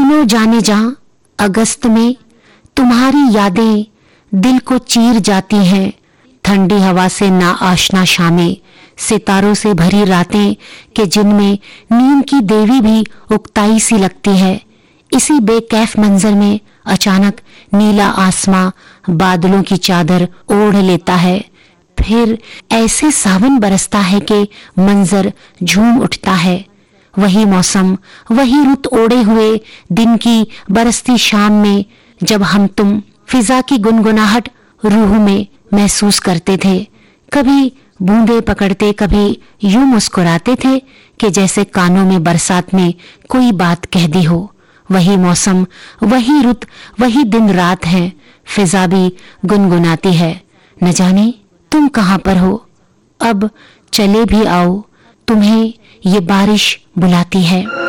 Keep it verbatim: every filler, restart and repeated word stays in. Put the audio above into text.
सुनो जाने जा अगस्त में तुम्हारी यादें दिल को चीर जाती हैं। ठंडी हवा से ना आशना शामें, सितारों से भरी रातें के जिनमें नींद की देवी भी उकताई सी लगती है। इसी बेकैफ मंजर में अचानक नीला आसमां बादलों की चादर ओढ़ लेता है। फिर ऐसे सावन बरसता है कि मंजर झूम उठता है। वही मौसम, वही रुत ओढ़े हुए दिन की बरसती शाम में जब हम तुम फिजा की गुनगुनाहट रूह में महसूस करते थे। कभी बूंदे पकड़ते, कभी यूं मुस्कुराते थे कि जैसे कानों में बरसात में कोई बात कह दी हो। वही मौसम, वही रुत, वही दिन रात है। फिजा भी गुनगुनाती है, न जाने तुम कहाँ पर हो। अब चले भी आओ, तुम्हें ये बारिश बुलाती है।